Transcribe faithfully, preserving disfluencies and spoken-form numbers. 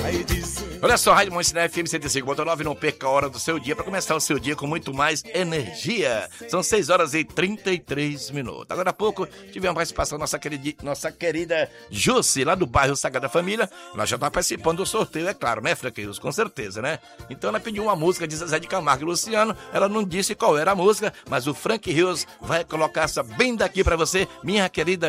Olha só, Rádio Monte F M cento e cinco ponto nove, não perca a hora do seu dia para começar o seu dia com muito mais energia. São seis horas e trinta e três minutos. Agora há pouco tivemos a participação da nossa querida, nossa querida Jussi, lá do bairro Sagrada Família. Nós já estamos participando do sorteio, é claro, né, Franqueiros? Com certeza, né? Então ela pediu uma música de Zezé de Camargo e Luciano. Ela não disse qual era a música, mas o Frank Rios vai colocar essa bem daqui para você, minha querida